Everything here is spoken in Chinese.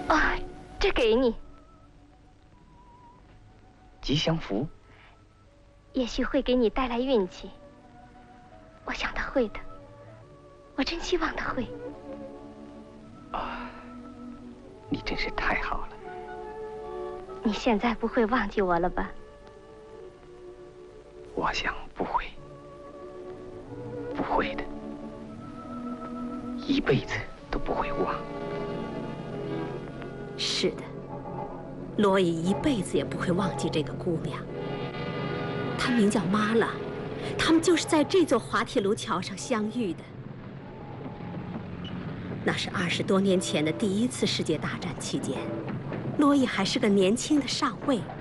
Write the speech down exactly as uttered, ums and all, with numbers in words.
哦，这给你。 吉祥符。 也许会给你带来运气。我想他会的，我真希望他会。 啊，你真是太好了。 你现在不会忘记我了吧？ 我想不会，不会的，一辈子都不会忘。 是的，罗伊一辈子也不会忘记这个姑娘。她名叫玛拉，他们就是在这座滑铁卢桥上相遇的。那是二十多年前的第一次世界大战期间，罗伊还是个年轻的上尉。